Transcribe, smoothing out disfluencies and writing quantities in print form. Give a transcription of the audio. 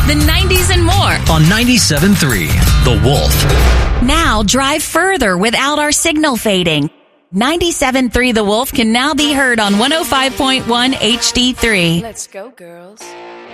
the 90s, and more. On 97.3, The Wolf. Now drive further without our signal fading. 97.3 The Wolf can now be heard on 105.1 HD3. Let's go, girls.